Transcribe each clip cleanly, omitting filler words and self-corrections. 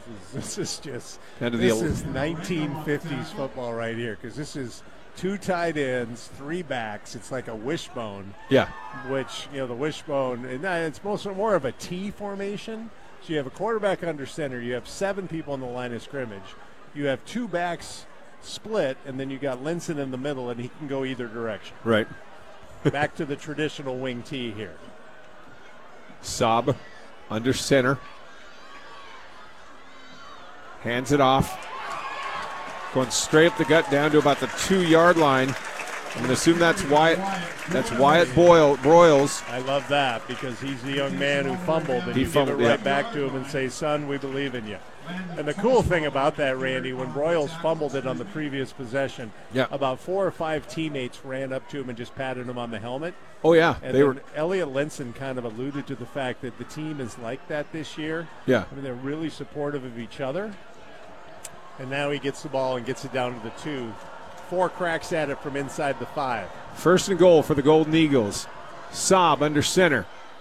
This is just Kind of this is 1950s football right here, because this is 2 tight ends, 3 backs. It's like a wishbone. Yeah. Which, the wishbone, and it's more of a T formation. So you have a quarterback under center. You have 7 people in the line of scrimmage. You have 2 backs split, and then you got Linson in the middle, and he can go either direction. Right. Back to the traditional wing T here. Saab under center. Hands it off. Going straight up the gut down to about the 2-yard line. I'm going to assume that's Wyatt. That's Wyatt Broyles. I love that, because he's the young man who fumbled, and you give it right back to him and say, son, we believe in you. And the cool thing about that, Randy, when Broyles fumbled it on the previous possession, about 4 or 5 teammates ran up to him and just patted him on the helmet. Oh, yeah. And Elliot Linson kind of alluded to the fact that the team is like that this year. Yeah. I mean, they're really supportive of each other. And now he gets the ball and gets it down to the 2. 4 cracks at it from inside the 5. First and goal for the Golden Eagles. Saab under center.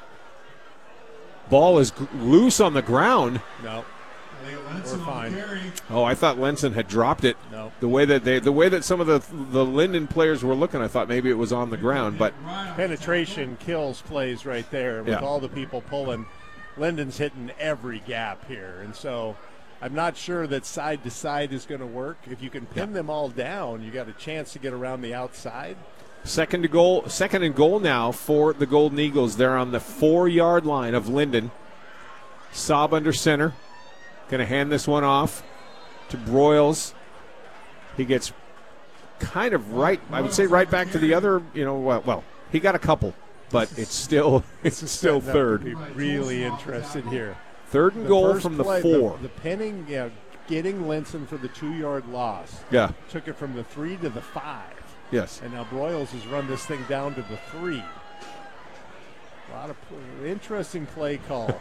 Ball is loose on the ground. No. We're fine. Oh, I thought Linson had dropped it. No. The way that some of the Linden players were looking, I thought maybe it was on the ground, but penetration kills plays right there. With all the people pulling, Linden's hitting every gap here, and so I'm not sure that side to side is going to work. If you can pin them all down, you got a chance to get around the outside. Second and goal now for the Golden Eagles. They're on the 4-yard line of Linden. Saab under center. Going to hand this one off to Broyles. He gets kind of right back to the other, well, he got a couple, but it's still third. Be really interested here. Third and goal from the 4. The pinning, getting Linson for the 2-yard loss. Yeah. Took it from the 3 to the 5. Yes. And now Broyles has run this thing down to the 3. A lot of interesting play call.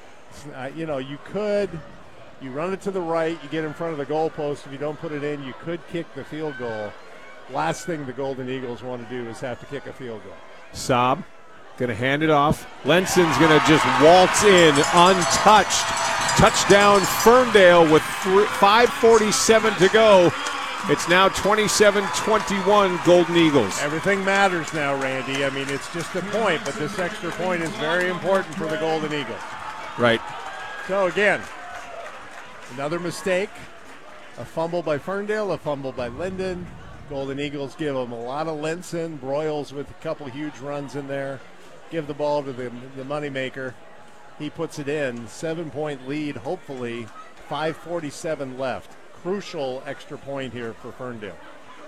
You run it to the right, you get in front of the goalpost. If you don't put it in, you could kick the field goal. Last thing the Golden Eagles want to do is have to kick a field goal. Saab going to hand it off. Lenson's going to just waltz in untouched. Touchdown Ferndale with 5:47 to go. It's now 27-21 Golden Eagles. Everything matters now, Randy. I mean, it's just a point, but this extra point is very important for the Golden Eagles. Right. So, again, another mistake. A fumble by Ferndale, a fumble by Linden. Golden Eagles give them a lot of Linson. Broyles with a couple huge runs in there. Give the ball to the moneymaker. He puts it in. 7-point lead, hopefully. 5:47 left. Crucial extra point here for Ferndale.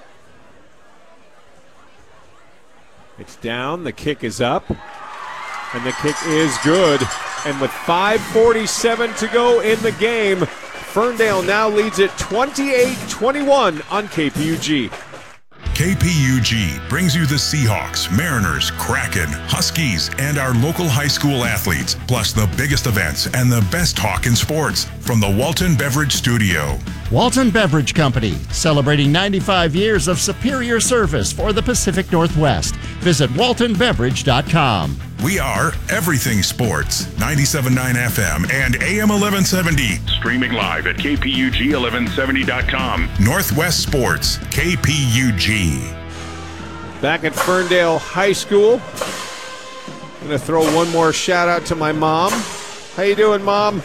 It's down. The kick is up. And the kick is good. And with 5:47 to go in the game, Ferndale now leads it 28-21 on KPUG. KPUG brings you the Seahawks, Mariners, Kraken, Huskies, and our local high school athletes, plus the biggest events and the best talk in sports from the Walton Beverage Studio. Walton Beverage Company, celebrating 95 years of superior service for the Pacific Northwest. Visit waltonbeverage.com. We are Everything Sports, 97.9 FM and AM 1170. Streaming live at KPUG1170.com. Northwest Sports, KPUG. Back at Ferndale High School. I'm going to throw one more shout out to my mom. How you doing, Mom?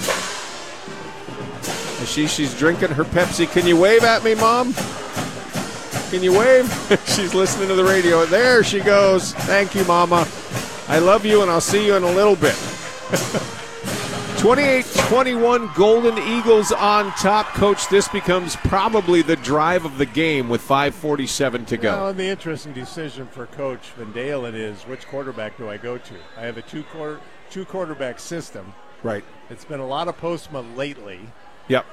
She's drinking her Pepsi. Can you wave at me, Mom? Can you wave? She's listening to the radio. There she goes. Thank you, Mama. I love you, and I'll see you in a little bit. 28-21 Golden Eagles on top. Coach, this becomes probably the drive of the game with 5:47 to go. Well, and the interesting decision for Coach Van Dalen is, which quarterback do I go to? I have a two quarterback system. Right. It's been a lot of Postma lately. Yep.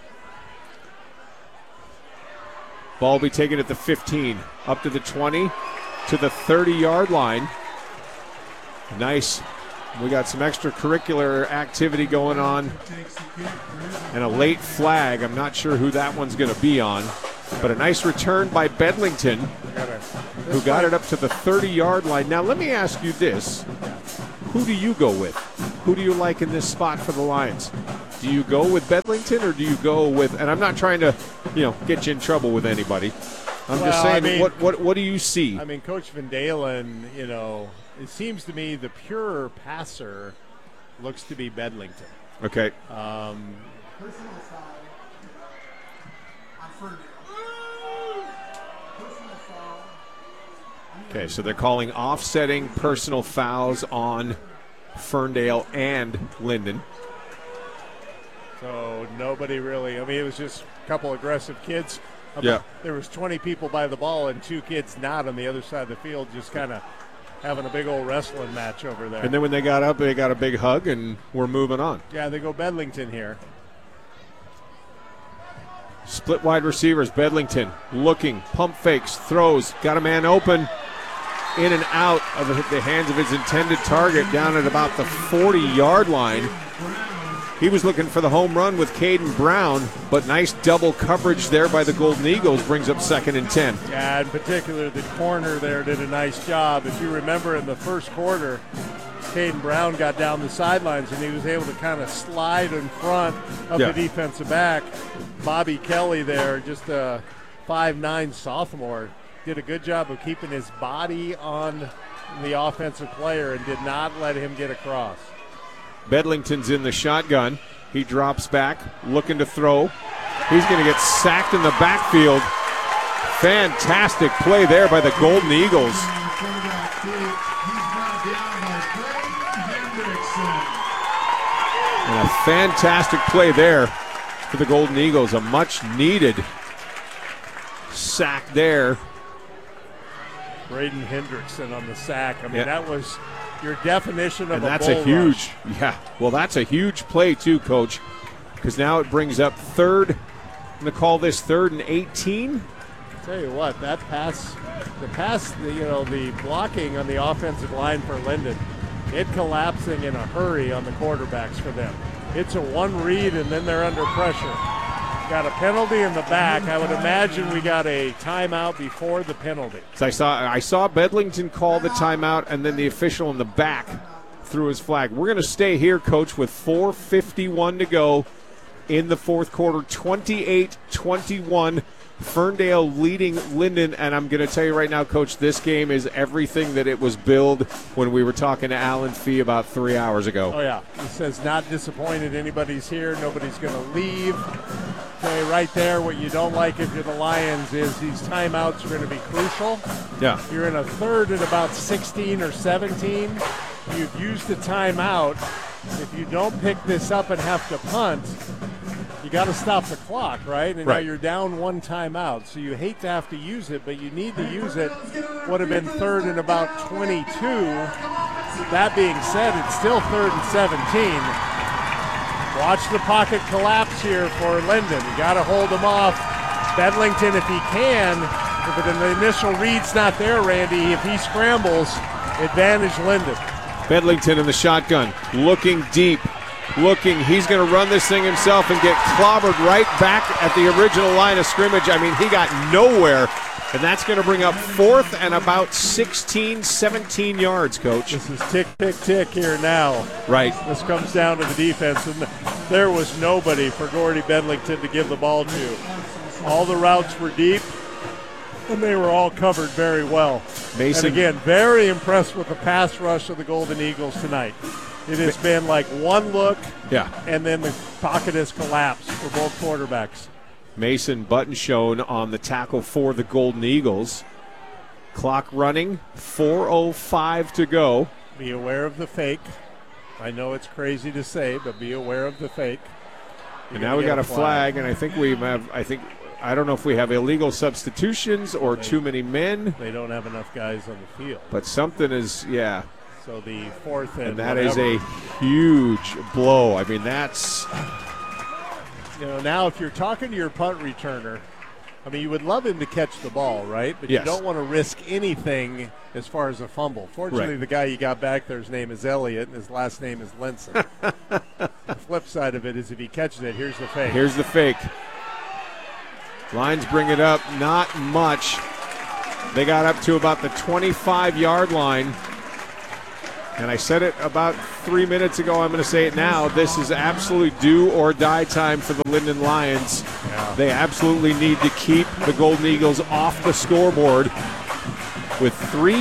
Ball will be taken at the 15, up to the 20, to the 30-yard line. Nice. We got some extracurricular activity going on. And a late flag. I'm not sure who that one's going to be on. But a nice return by Bedlington, who got it up to the 30-yard line. Now, let me ask you this. Who do you go with? Who do you like in this spot for the Lions? Do you go with Bedlington or do you go with, and I'm not trying to, get you in trouble with anybody. I'm just saying, what do you see? I mean, Coach Van Dalen, it seems to me the pure passer looks to be Bedlington. Okay. Okay, so they're calling offsetting personal fouls on Ferndale and Linden. So nobody really, it was just a couple aggressive kids. Yeah. There was 20 people by the ball and 2 kids not on the other side of the field, just kind of having a big old wrestling match over there. And then when they got up, they got a big hug, and we're moving on. Yeah, they go Bedlington here. Split wide receivers, Bedlington looking, pump fakes, throws, got a man open, in and out of the hands of his intended target down at about the 40-yard line. He was looking for the home run with Caden Brown, but nice double coverage there by the Golden Eagles brings up 2nd and 10. Yeah, in particular, the corner there did a nice job. If you remember in the first quarter, Caden Brown got down the sidelines and he was able to kind of slide in front of the defensive back. Bobby Kelly there, just a 5'9" sophomore, did a good job of keeping his body on the offensive player and did not let him get across. Bedlington's in the shotgun. He drops back, looking to throw. He's going to get sacked in the backfield. Fantastic play there by the Golden Eagles. And a fantastic play there for the Golden Eagles. A much-needed sack there. Braden Hendrickson on the sack. That was your definition of and a bull huge rush. Yeah, well, that's a huge play too, Coach, because now it brings up third. I'm going to call this 3rd and 18. Tell you what, that pass, the blocking on the offensive line for Linden, it collapsing in a hurry on the quarterbacks for them. It's a one read and then they're under pressure. Got a penalty in the back. I would imagine we got a timeout before the penalty. So I saw Bedlington call the timeout, and then the official in the back threw his flag. We're going to stay here, Coach, with 4:51 to go in the fourth quarter. 28-21. Ferndale leading Linden, and I'm going to tell you right now, Coach, this game is everything that it was billed when we were talking to Alan Fee about 3 hours ago. Oh, yeah. He says not disappointed anybody's here. Nobody's going to leave. Okay, right there, what you don't like if you're the Lions is these timeouts are going to be crucial. Yeah. You're in a third and about 16 or 17. You've used the timeout. If you don't pick this up and have to punt, you got to stop the clock, right? And now you're down one timeout. So you hate to have to use it, but you need to use it. Would have been 3rd and about 22. That being said, it's still 3rd and 17. Watch the pocket collapse here for Linden. You got to hold him off. Bedlington, if he can, if the initial read's not there, Randy, if he scrambles, advantage Linden. Bedlington in the shotgun, looking deep. He's going to run this thing himself and get clobbered right back at the original line of scrimmage. He got nowhere, and that's going to bring up 4th and about 16, 17 yards, Coach. This is tick, tick, tick here now. Right. This comes down to the defense, and there was nobody for Gordy Bedlington to give the ball to. All the routes were deep, and they were all covered very well. Mason. And again, very impressed with the pass rush of the Golden Eagles tonight. It has been like one look, and then the pocket has collapsed for both quarterbacks. Mason Button shown on the tackle for the Golden Eagles. Clock running, 4:05 to go. Be aware of the fake. I know it's crazy to say, but be aware of the fake. And now we got a flag, and I think we have. I don't know if we have illegal substitutions or too many men. They don't have enough guys on the field. But something is, So the 4th and that is a huge blow. That's. Now if you're talking to your punt returner, you would love him to catch the ball, right? But yes. You don't want to risk anything as far as a fumble. Fortunately, the guy you got back there, his name is Elliott, and his last name is Linson. The flip side of it is if he catches it, here's the fake. Lions bring it up, not much. They got up to about the 25-yard line. And I said it about 3 minutes ago. I'm going to say it now. This is absolutely do or die time for the Linden Lions. Yeah. They absolutely need to keep the Golden Eagles off the scoreboard. With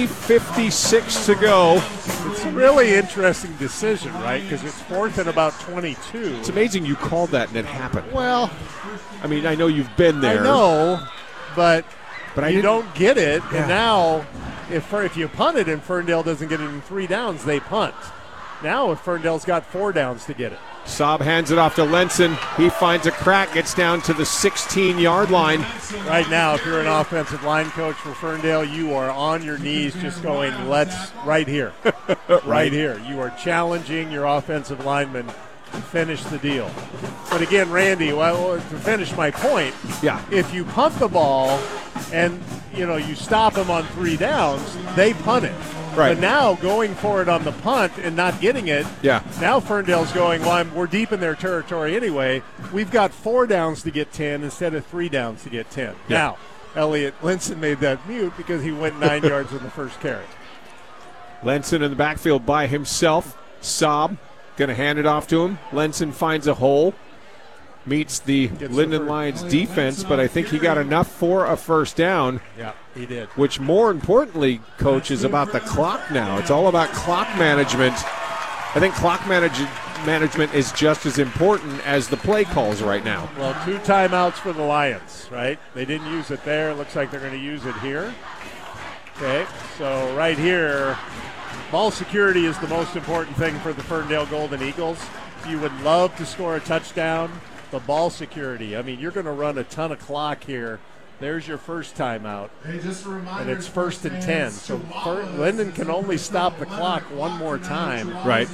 3:56 to go. It's a really interesting decision, right? Because it's 4th and about 22. It's amazing you called that and it happened. Well, I mean, I know you've been there. I know, but you didn't- don't get it. Yeah. And now, if you punt it and Ferndale doesn't get it in 3 downs, they punt. Now, if Ferndale's got 4 downs to get it. Saab hands it off to Lenson. He finds a crack, gets down to the 16-yard line. Right now, if you're an offensive line coach for Ferndale, you are on your knees just going, right here. right here. You are challenging your offensive lineman to finish the deal. But again, Randy, well, to finish my point, Yeah. if you punt the ball and you stop them on 3 downs, they punt it. Right. But now going for it on the punt and not getting it, Yeah. now Ferndale's going, well, we're deep in their territory anyway. We've got 4 downs to get 10 instead of 3 downs to get 10. Yeah. Now, Elliot Linson made that mute because he went 9 yards on the first carry. Lenson in the backfield by himself. Saab going to hand it off to him. Lenson finds a hole. Meets the Linden Lions defense, but I think he got enough for a first down. Yeah, he did. Which, more importantly, Coach, is about the clock now. It's all about clock management. I think clock management is just as important as the play calls right now. Well, 2 timeouts for the Lions, right? They didn't use it there. It looks like they're going to use it here. Okay, so right here, ball security is the most important thing for the Ferndale Golden Eagles. You would love to score a touchdown. The ball security. I mean, you're going to run a ton of clock here. There's your first timeout. And it's 1st and 10. So Linden can only stop the clock one more time. Right.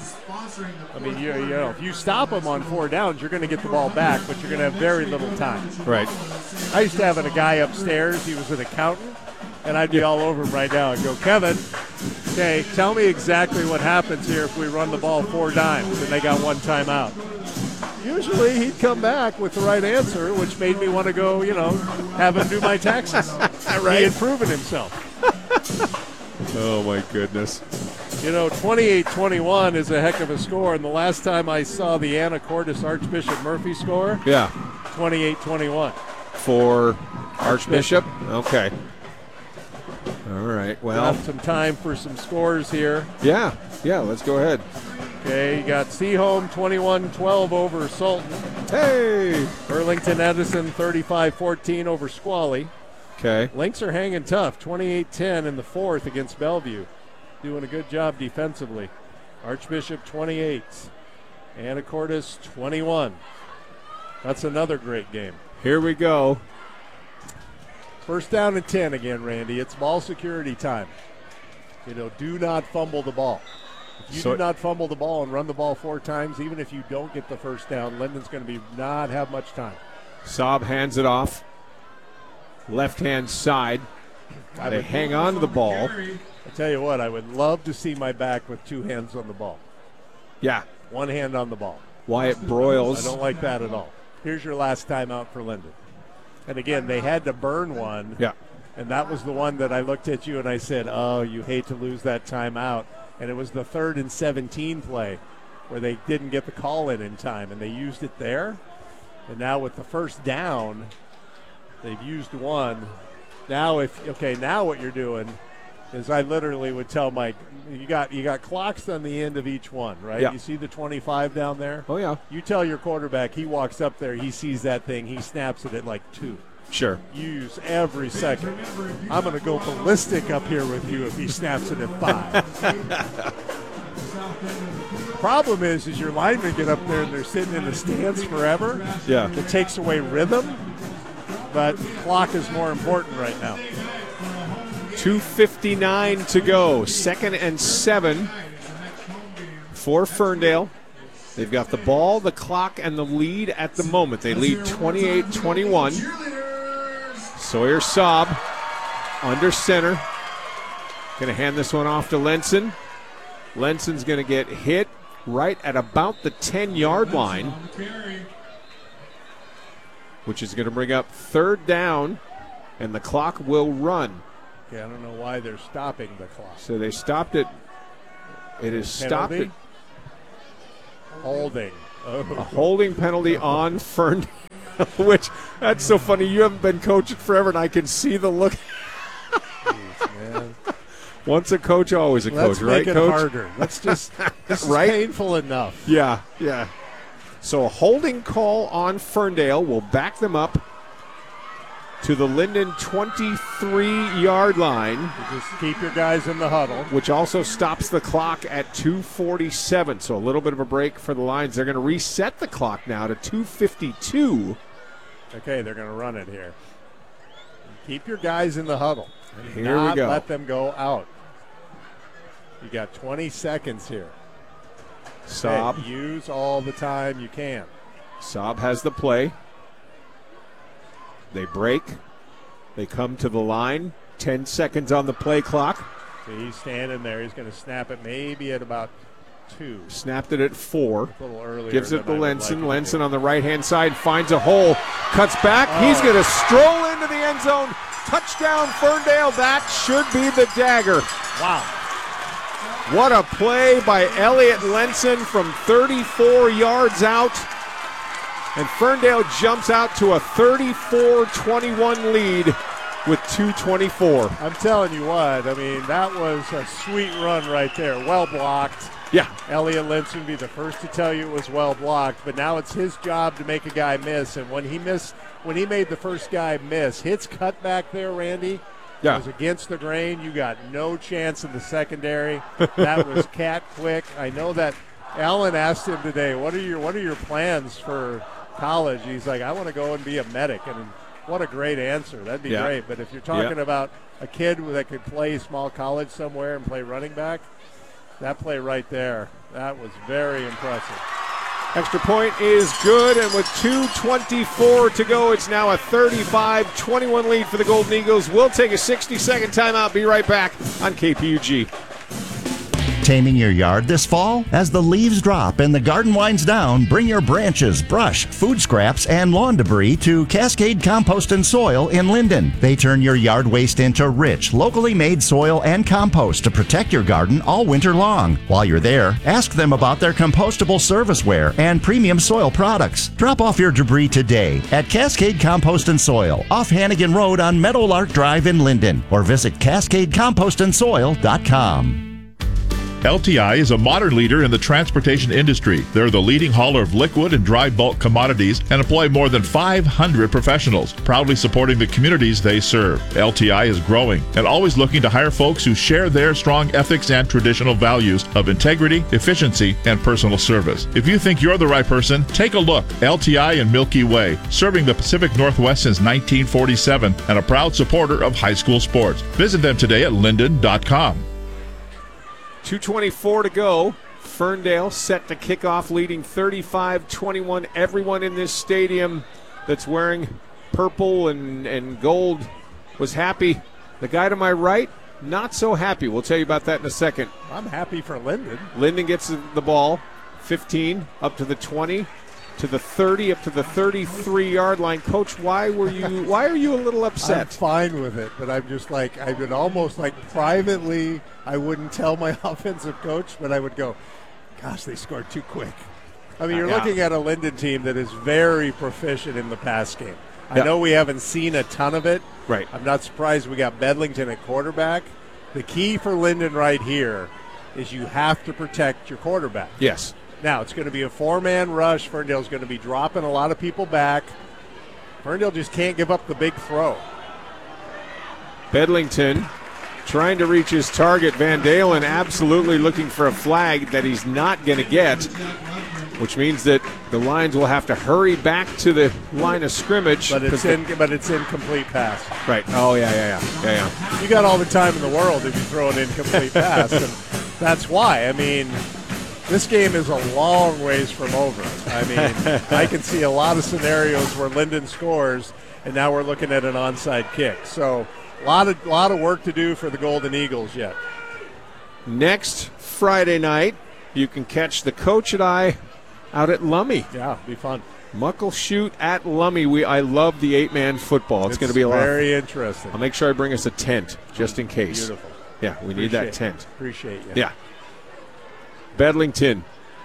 I mean, if you stop them on 4 downs, you're going to get the ball back, but you're going to have very little time. Right. I used to have a guy upstairs. He was an accountant, and I'd be all over him right now and go, Kevin, okay, tell me exactly what happens here if we run the ball 4 times and they got 1 timeout. Usually he'd come back with the right answer, which made me want to go, have him do my taxes. Right. He had proven himself. Oh, my goodness. 28-21 is a heck of a score, and the last time I saw the Anacortes Archbishop Murphy score, Yeah. 28-21. For Archbishop? Okay. All right. Well, Got some time for some scores here. yeah, let's go ahead. Okay, you got Seaholm 21-12 over Sultan. Hey! Burlington Edison 35-14 over Squally. Okay. Lynx are hanging tough, 28-10 in the 4th against Bellevue. Doing a good job defensively. Archbishop 28. Anacortes 21. That's another great game. Here we go. 1st down and 10 again, Randy. It's ball security time. Do not fumble the ball. If you do not fumble the ball and run the ball 4 times, even if you don't get the first down, Linden's going to not have much time. Saab hands it off. Left-hand side. They hang on to the ball. I tell you what, I would love to see my back with 2 hands on the ball. Yeah. 1 hand on the ball. Wyatt Broyles. I don't like that at all. Here's your last time out for Linden. And again, they had to burn one. Yeah. And that was the one that I looked at you and I said, oh, you hate to lose that timeout. And it was the 3rd and 17 play where they didn't get the call in time, and they used it there. And now with the first down, they've used one. Now what you're doing is I literally would tell Mike, you got clocks on the end of each one, right? Yeah. You see the 25 down there? Oh, yeah. You tell your quarterback, he walks up there, he sees that thing, he snaps it at like 2. Sure. Use every second. I'm going to go ballistic up here with you if he snaps it at 5. Problem is your linemen get up there and they're sitting in the stands forever. Yeah. It takes away rhythm, but clock is more important right now. 2:59 to go. 2nd and 7 for Ferndale. They've got the ball, the clock, and the lead at the moment. They lead 28-21. Sawyer Saab under center. Going to hand this one off to Lenson. Lenson's going to get hit right at about the 10-yard line, which is going to bring up 3rd down, and the clock will run. Yeah, I don't know why they're stopping the clock. So they stopped it It is stopped Penalty? at Holding. a holding penalty on Ferndale, which, that's so funny. You haven't been coaching forever, and I can see the look. Jeez, man. Once a coach, always a Let's coach, right, make it Coach? harder. Let's just, this is Right? painful enough. Yeah, yeah. So a holding call on Ferndale will back them up to the Linden 23-yard line, You just keep your guys in the huddle. which also stops the clock at 2:47. So a little bit of a break for the Lions. They're going to reset the clock now to 2:52. Okay, they're going to run it here. Keep your guys in the huddle. And Here we not go. let them go out. You got 20 seconds here. Saab. Okay, use all the time you can. Saab has the play. They break. They come to the line. 10 seconds on the play clock. So he's standing there. He's going to snap it maybe at about 2. Snapped it at 4. A little earlier. Gives it to than I would like Lenson. it to Lenson be. on the right-hand side finds a hole. Cuts back. He's going to stroll into the end zone. Touchdown, Ferndale. That should be the dagger. Wow. What a play by Elliot Lenson from 34 yards out. And Ferndale jumps out to a 34-21 lead with 2:24. I'm telling you what, I mean, that was a sweet run right there. Well blocked. Yeah. Elliot Lentz would be the first to tell you it was well blocked, but now it's his job to make a guy miss. And when he made the first guy miss, hits cut back there, Randy. Yeah. It was against the grain. You got no chance in the secondary. That was cat quick. I know that Alan asked him today, what are your plans for college? He's like, I want to go and be a medic. And what a great answer. That'd be great. But if you're talking about a kid that could play small college somewhere and play running back, that play right there, that was very impressive. Extra point is good, and with 2:24 to go, it's now a 35-21 lead for the Golden Eagles. We'll take a 60-second timeout. Be right back on KPUG. Taming your yard this fall? As the leaves drop and the garden winds down, bring your branches, brush, food scraps, and lawn debris to Cascade Compost and Soil in Linden. They turn your yard waste into rich, locally made soil and compost to protect your garden all winter long. While you're there, ask them about their compostable serviceware and premium soil products. Drop off your debris today at Cascade Compost and Soil, off Hannigan Road on Meadowlark Drive in Linden, or visit CascadeCompostandSoil.com. LTI is a modern leader in the transportation industry. They're the leading hauler of liquid and dry bulk commodities and employ more than 500 professionals, proudly supporting the communities they serve. LTI is growing and always looking to hire folks who share their strong ethics and traditional values of integrity, efficiency, and personal service. If you think you're the right person, take a look. LTI and Milky Way, serving the Pacific Northwest since 1947 and a proud supporter of high school sports. Visit them today at linden.com. 2:24 to go. Ferndale set to kick off, leading 35-21. Everyone in this stadium that's wearing purple and gold was happy. The guy to my right, not so happy. We'll tell you about that in a second. I'm happy for Linden. Linden gets the ball, 15, up to the 20, to the 30, up to the 33-yard line. Coach, why are you a little upset? I'm fine with it, but I'm just like, I would almost like privately, I wouldn't tell my offensive coach, but I would go, gosh, they scored too quick. I mean, you're looking at a Linden team that is very proficient in the pass game. I know we haven't seen a ton of it. Right. I'm not surprised we got Bedlington at quarterback. The key for Linden right here is you have to protect your quarterback. Yes. Now, it's going to be a 4-man rush. Ferndale's going to be dropping a lot of people back. Ferndale just can't give up the big throw. Bedlington trying to reach his target. Van Dalen absolutely looking for a flag that he's not going to get, which means that the Lions will have to hurry back to the line of scrimmage. But it's incomplete pass. Right. Oh, yeah. You got all the time in the world if you throw an incomplete pass, and that's why. I mean, this game is a long ways from over. I mean, I can see a lot of scenarios where Linden scores, and now we're looking at an onside kick. So a lot of work to do for the Golden Eagles yet. Next Friday night, you can catch the coach and I out at Lummi. Yeah, be fun. Muckleshoot at Lummi. I love the 8-man football. It's going to be a lot. Very interesting. I'll make sure I bring us a tent just in case. Beautiful. Yeah, we need that tent. Appreciate you. Yeah. Bedlington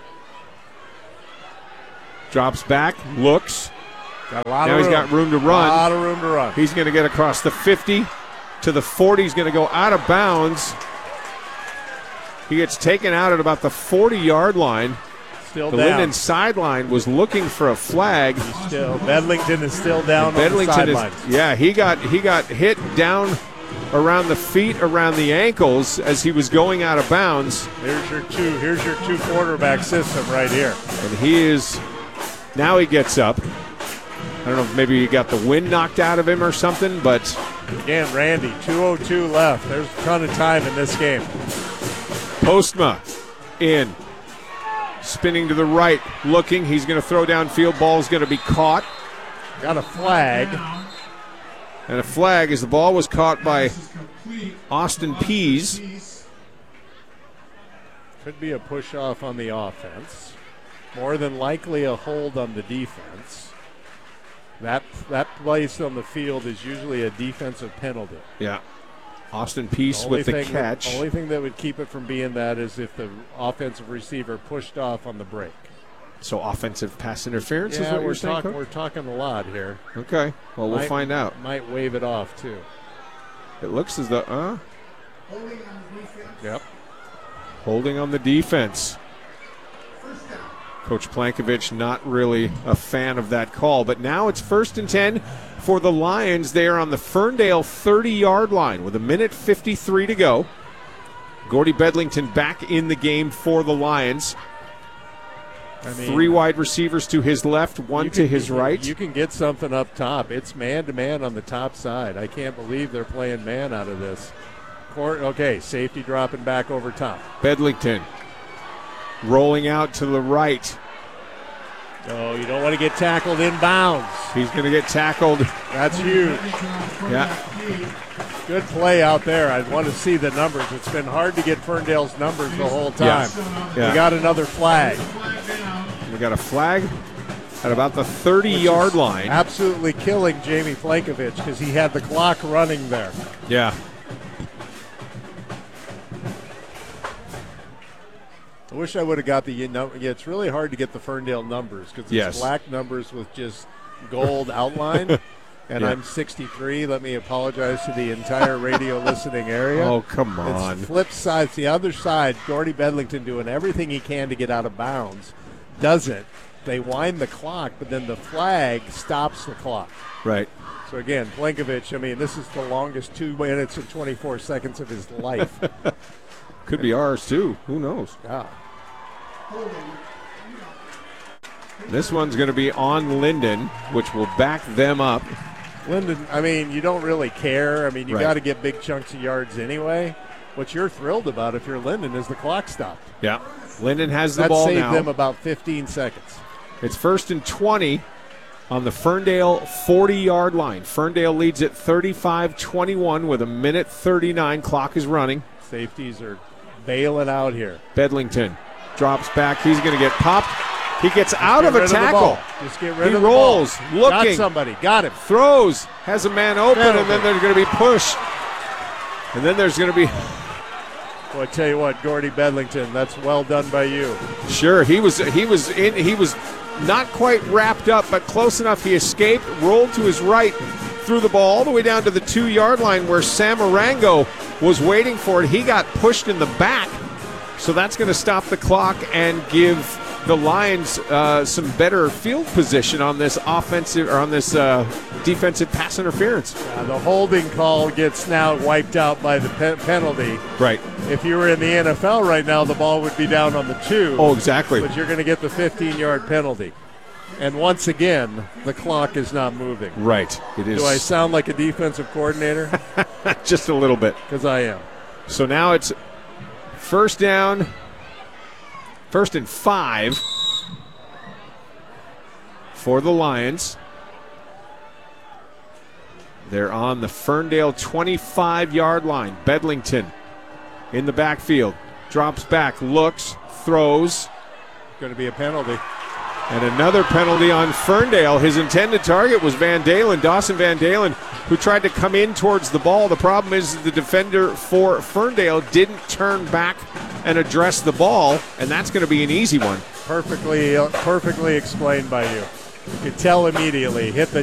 drops back, looks. Got a lot Now of he's room. got room to run. A lot of room to run. He's going to get across the 50 to the 40. He's going to go out of bounds. He gets taken out at about the 40-yard line. Still The down. Linden sideline was looking for a flag. Still, Bedlington is still down on the Bedlington sidelines. he got hit down around the feet, around the ankles as he was going out of bounds. Here's your two quarterback system right here. And now he gets up. I don't know if maybe he got the wind knocked out of him or something, but Again, Randy, 2:02 left. There's a ton of time in this game. Postma in. Spinning to the right, looking. He's going to throw downfield. Ball's going to be caught. Got a flag. And a flag as the ball was caught by Austin Pease. Could be a push off on the offense. More than likely a hold on the defense. That place on the field is usually a defensive penalty. Yeah. Austin Pease with the catch. The only thing that would keep it from being that is if the offensive receiver pushed off on the break. So offensive pass interference is Yeah, what you're saying, Coach? we're talking a lot here. Okay. Well, we'll find out. Might wave it off, too. It looks as though, Yep. holding on the defense. Coach Plankovich not really a fan of that call, but now it's 1st and 10 for the Lions. They are on the Ferndale 30-yard line with 1:53 to go. Gordy Bedlington back in the game for the Lions. Three wide receivers to his left, one to his right. You can get something up top. It's man-to-man on the top side. I can't believe they're playing man out of this. Okay, safety dropping back over top. Bedlington rolling out to the right. Oh, you don't want to get tackled inbounds. He's going to get tackled. That's huge. Yeah. Good play out there. I want to see the numbers. It's been hard to get Ferndale's numbers the whole time. Yeah. We got another flag. We got a flag at about the 30-yard line. Absolutely killing Jamie Plankovich because he had the clock running there. Yeah. I wish I would have got the it's really hard to get the Ferndale numbers because it's black numbers with just gold outline. And I'm 63. Let me apologize to the entire radio listening area. Oh, come on. It's flip side. It's the other side. Gordy Bedlington doing everything he can to get out of bounds. Doesn't. They wind the clock, but then the flag stops the clock. Right. So, again, Plankovich, this is the longest 2 minutes and 24 seconds of his life. Could be ours, too. Who knows? Yeah. This one's going to be on Linden, which will back them up. Linden, you don't really care. You got to get big chunks of yards anyway. What you're thrilled about if you're Linden is the clock stopped. Yeah. Linden has the ball now. That saved them about 15 seconds. It's 1st and 20 on the Ferndale 40-yard line. Ferndale leads at 35-21 with 1:39. Clock is running. Safeties are bailing out here. Bedlington drops back. He's going to get popped. He gets out of a tackle. Just get rid he of the rolls, ball. looking. Got somebody. Got him. Throws. Has a man open, and then there's going to be push. And then there's going to be... Well, I tell you what, Gordy Bedlington, that's well done by you. Sure, he was not quite wrapped up, but close enough. He escaped, rolled to his right, threw the ball all the way down to the 2-yard line where Sam Arango was waiting for it. He got pushed in the back, so that's going to stop the clock and give the Lions some better field position on this offensive or on this defensive pass interference. The holding call gets now wiped out by the penalty. Right. If you were in the NFL right now, the ball would be down on the 2. Oh, exactly. But you're going to get the 15-yard penalty. And once again, the clock is not moving. Right. It is. Do I sound like a defensive coordinator? Just a little bit. Because I am. So now it's first down. 1st and 5 for the Lions. They're on the Ferndale 25-yard line. Bedlington in the backfield. Drops back, looks, throws. Going to be a penalty. And another penalty on Ferndale. His intended target was Van Dalen, Dawson Van Dalen, who tried to come in towards the ball. The problem is the defender for Ferndale didn't turn back and address the ball, and that's going to be an easy one. Perfectly explained by you. You could tell immediately. Hit the